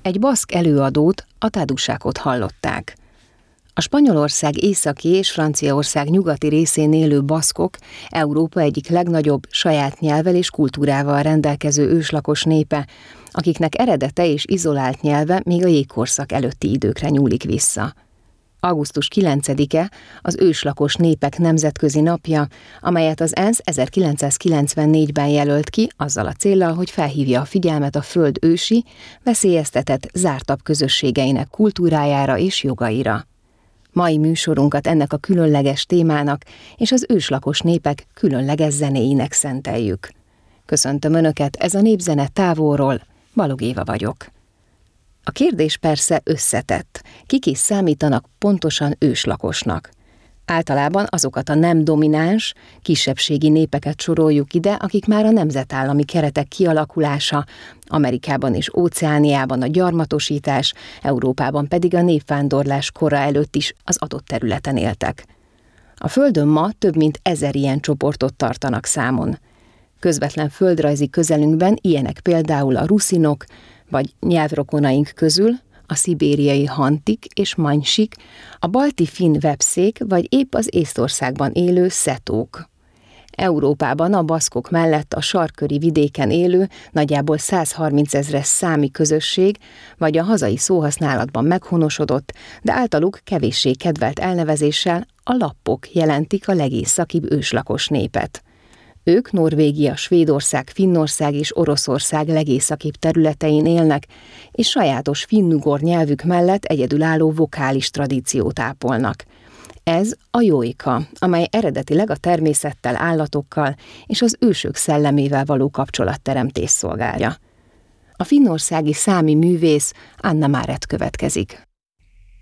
egy baszk előadót, a Tadusákot hallották. A Spanyolország északi és Franciaország nyugati részén élő baszkok Európa egyik legnagyobb saját nyelvvel és kultúrával rendelkező őslakos népe, akiknek eredete és izolált nyelve még a jégkorszak előtti időkre nyúlik vissza. Augusztus 9-e az őslakos népek nemzetközi napja, amelyet az ENSZ 1994-ben jelölt ki azzal a céllal, hogy felhívja a figyelmet a Föld ősi, veszélyeztetett, zártabb közösségeinek kultúrájára és jogaira. Mai műsorunkat ennek a különleges témának és az őslakos népek különleges zenéinek szenteljük. Köszöntöm Önöket, ez a Népzene távolról, Balog Éva vagyok. A kérdés persze összetett. Kik is számítanak pontosan őslakosnak? Általában azokat a nem domináns, kisebbségi népeket soroljuk ide, akik már a nemzetállami keretek kialakulása, Amerikában és Óceániában a gyarmatosítás, Európában pedig a népvándorlás kora előtt is az adott területen éltek. A Földön ma több mint 1000 ilyen csoportot tartanak számon. Közvetlen földrajzi közelünkben ilyenek például a ruszinok, vagy nyelvrokonaink közül a szibériai hantik és manysik, a balti finn vepszék, vagy épp az Észtországban élő szetók. Európában a baszkok mellett a sarkköri vidéken élő, nagyjából 130 000-es számi közösség, vagy a hazai szóhasználatban meghonosodott, de általuk kevéssé kedvelt elnevezéssel a lappok jelentik a legészakibb őslakos népet. Ők Norvégia, Svédország, Finnország és Oroszország legészakibb területein élnek, és sajátos finnugor nyelvük mellett egyedülálló vokális tradíciót ápolnak. Ez a jóika, amely eredetileg a természettel, állatokkal és az ősök szellemével való kapcsolatteremtést szolgálja. A finnországi számi művész Anna Maaret következik.